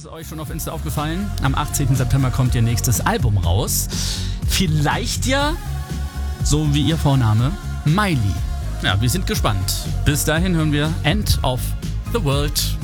Ist euch schon auf Insta aufgefallen? Am 18. September kommt ihr nächstes Album raus. Vielleicht ja, so wie ihr Vorname, Miley. Ja, wir sind gespannt. Bis dahin hören wir End of the World.